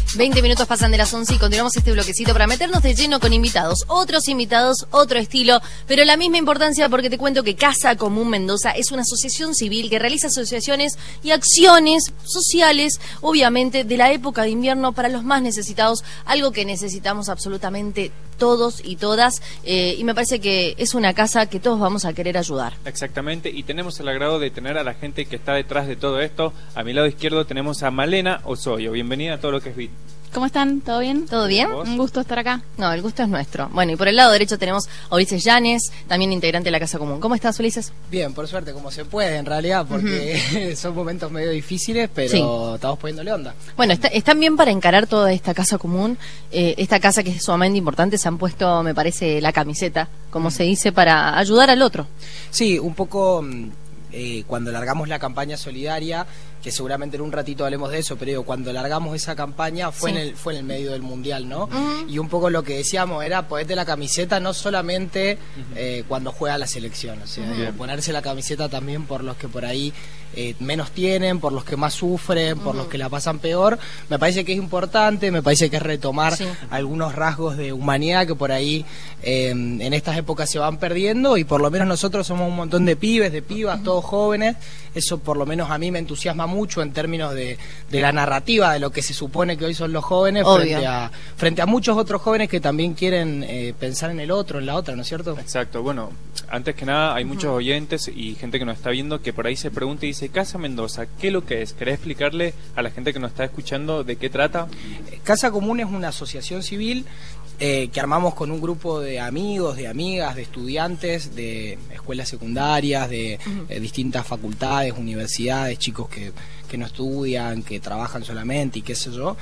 20 minutos pasan de las 11 y continuamos este bloquecito para meternos de lleno con invitados. Otros invitados, otro estilo, pero la misma importancia porque te cuento que Casa Común Mendoza es una asociación civil que realiza asociaciones y acciones sociales, obviamente, de la época de invierno para los más necesitados, algo que necesitamos absolutamente todos y todas, y me parece que es una casa que todos vamos a querer ayudar. Exactamente, y tenemos el agrado de tener a la gente que está detrás de todo esto. A mi lado izquierdo tenemos a Malena Osorio. Bienvenida a todo lo que es BIT. ¿Cómo están? ¿Todo bien? ¿Todo bien? Un gusto estar acá. No, el gusto es nuestro. Bueno, y por el lado derecho tenemos a Ulises Llanes, también integrante de la Casa Común. ¿Cómo estás, Ulises? Bien, por suerte, como se puede en realidad, porque son momentos medio difíciles, pero sí, estamos poniéndole onda. Bueno, están bien para encarar toda esta Casa Común, esta casa que es sumamente importante. Se han puesto, me parece, la camiseta, como se dice, para ayudar al otro. Sí, un poco... cuando largamos la campaña solidaria, que seguramente en un ratito hablemos de eso, pero digo, cuando largamos esa campaña fue, sí, fue en el medio del Mundial, ¿no? Y un poco lo que decíamos era ponerte la camiseta no solamente cuando juega la selección, o sea, ponerse la camiseta también por los que por ahí menos tienen, por los que más sufren, por los que la pasan peor. Me parece que es importante, me parece que es retomar algunos rasgos de humanidad que por ahí en estas épocas se van perdiendo, y por lo menos nosotros somos un montón de pibes, de pibas, todos jóvenes. Eso por lo menos a mí me entusiasma mucho en términos de la narrativa de lo que se supone que hoy son los jóvenes frente a muchos otros jóvenes que también quieren pensar en el otro, en la otra, ¿no es cierto? Exacto. Bueno, antes que nada hay muchos oyentes y gente que nos está viendo que por ahí se pregunta y dice: Casa Mendoza, ¿qué es lo que es? ¿Querés explicarle a la gente que nos está escuchando de qué trata? Casa Común es una asociación civil que armamos con un grupo de amigos, de amigas, de estudiantes de escuelas secundarias, de distintas facultades, universidades, chicos que no estudian, que trabajan solamente y qué sé yo,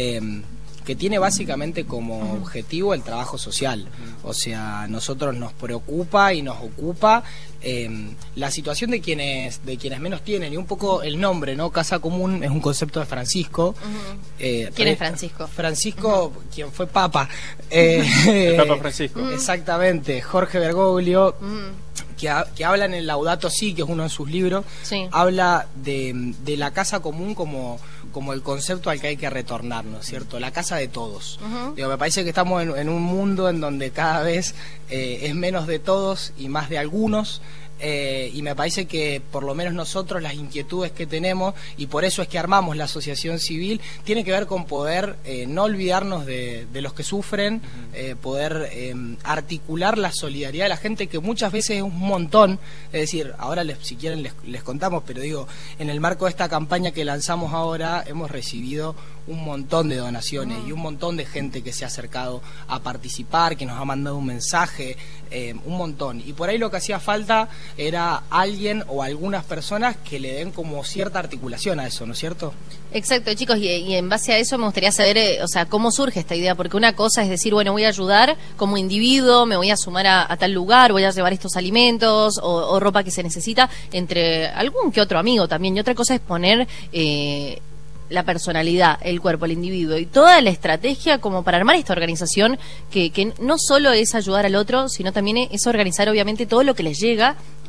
que tiene básicamente como objetivo el trabajo social. O sea, nosotros nos preocupa y nos ocupa la situación de quienes menos tienen, y un poco el nombre, ¿no? Casa Común es un concepto de Francisco. ¿Quién es Francisco? Francisco, quien fue Papa. El Papa Francisco. Exactamente, Jorge Bergoglio, que habla en el Laudato Si, que es uno de sus libros, habla de la casa común como el concepto al que hay que retornar, ¿no es cierto? La casa de todos. Digo, me parece que estamos en un mundo en donde cada vez es menos de todos y más de algunos, y me parece que por lo menos nosotros las inquietudes que tenemos, y por eso es que armamos la asociación civil, tiene que ver con poder no olvidarnos de los que sufren, poder articular la solidaridad de la gente, que muchas veces es un montón. Es decir, ahora si quieren les contamos, pero digo, en el marco de esta campaña que lanzamos ahora hemos recibido un montón de donaciones y un montón de gente que se ha acercado a participar, que nos ha mandado un mensaje, un montón. Y por ahí lo que hacía falta era alguien o algunas personas que le den como cierta articulación a eso, ¿no es cierto? Exacto, chicos, y en base a eso me gustaría saber, o sea, cómo surge esta idea, porque una cosa es decir, bueno, voy a ayudar como individuo, me voy a sumar a tal lugar, voy a llevar estos alimentos o ropa que se necesita, entre algún que otro amigo también, y otra cosa es poner la personalidad, el cuerpo, el individuo y toda la estrategia como para armar esta organización que no solo es ayudar al otro, sino también es organizar obviamente todo lo que les llega